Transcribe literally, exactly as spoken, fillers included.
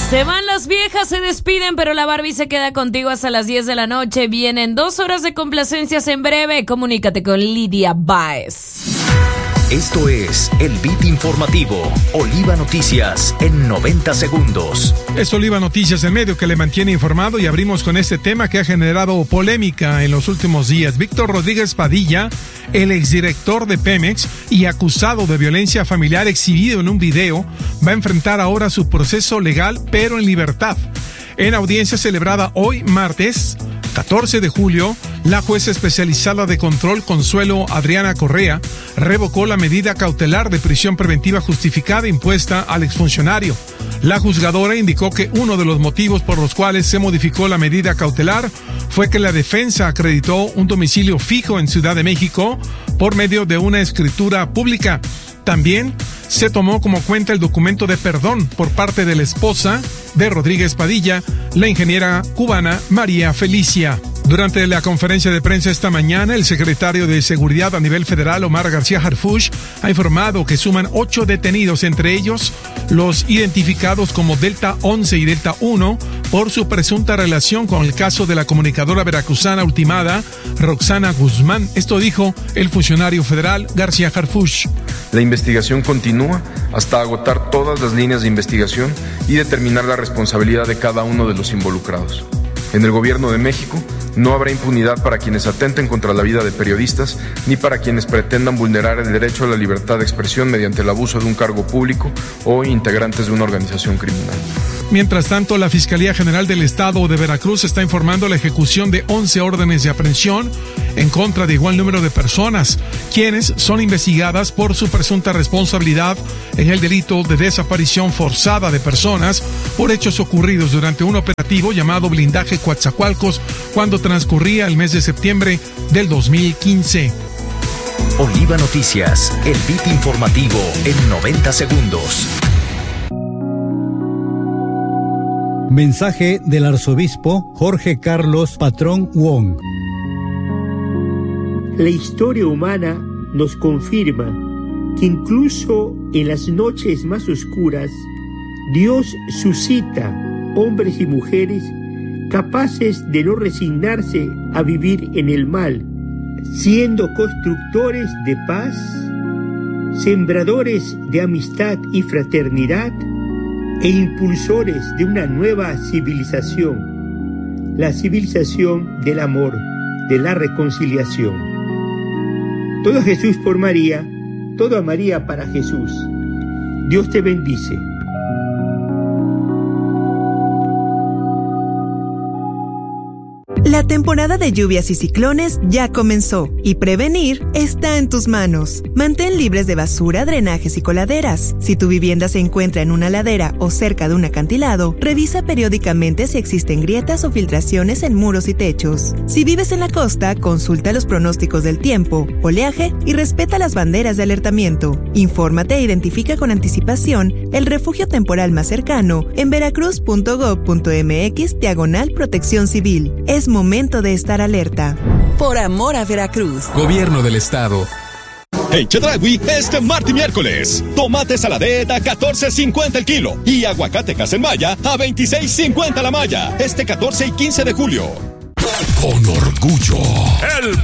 Se van las viejas, se despiden, pero la Barbie se queda contigo hasta las diez de la noche. Vienen dos horas de complacencias en breve. Comunícate con Lidia Báez. Esto es el Beat Informativo, Oliva Noticias en noventa segundos. Es Oliva Noticias, el medio que le mantiene informado, y abrimos con este tema que ha generado polémica en los últimos días. Víctor Rodríguez Padilla, el exdirector de Pemex y acusado de violencia familiar exhibido en un video, va a enfrentar ahora su proceso legal, pero en libertad. En audiencia celebrada hoy, martes catorce de julio, la jueza especializada de control Consuelo Adriana Correa revocó la medida cautelar de prisión preventiva justificada impuesta al exfuncionario. La juzgadora indicó que uno de los motivos por los cuales se modificó la medida cautelar fue que la defensa acreditó un domicilio fijo en Ciudad de México por medio de una escritura pública. También se tomó como cuenta el documento de perdón por parte de la esposa de Rodríguez Padilla, la ingeniera cubana María Felicia. Durante la conferencia de prensa esta mañana, el secretario de Seguridad a nivel federal, Omar García Harfuch, ha informado que suman ocho detenidos, entre ellos los identificados como Delta once y Delta uno, por su presunta relación con el caso de la comunicadora veracruzana ultimada, Roxana Guzmán. Esto dijo el funcionario federal García Harfuch. La investigación continúa hasta agotar todas las líneas de investigación y determinar la responsabilidad de cada uno de los involucrados. En el Gobierno de México no habrá impunidad para quienes atenten contra la vida de periodistas ni para quienes pretendan vulnerar el derecho a la libertad de expresión mediante el abuso de un cargo público o integrantes de una organización criminal. Mientras tanto, la Fiscalía General del Estado de Veracruz está informando la ejecución de once órdenes de aprehensión en contra de igual número de personas, quienes son investigadas por su presunta responsabilidad en el delito de desaparición forzada de personas por hechos ocurridos durante un operativo llamado Blindaje Coatzacoalcos cuando transcurría el mes de septiembre del dos mil quince. Oliva Noticias, el beat informativo en noventa segundos. Mensaje del arzobispo Jorge Carlos Patrón Wong. La historia humana nos confirma que incluso en las noches más oscuras, Dios suscita hombres y mujeres capaces de no resignarse a vivir en el mal, siendo constructores de paz, sembradores de amistad y fraternidad, e impulsores de una nueva civilización, la civilización del amor, de la reconciliación. Todo a Jesús por María, todo a María para Jesús. Dios te bendice. La temporada de lluvias y ciclones ya comenzó y prevenir está en tus manos. Mantén libres de basura, drenajes y coladeras. Si tu vivienda se encuentra en una ladera o cerca de un acantilado, revisa periódicamente si existen grietas o filtraciones en muros y techos. Si vives en la costa, consulta los pronósticos del tiempo, oleaje y respeta las banderas de alertamiento. Infórmate e identifica con anticipación el refugio temporal más cercano en veracruz punto gob punto mx diagonal protección civil. Es momento de estar alerta. Por amor a Veracruz. Gobierno del Estado. En Chedraui, este martes y miércoles, tomate saladeta a catorce cincuenta el kilo y aguacate Casenmaya a veintiséis cincuenta la malla, este catorce y quince de julio. Con orgullo, el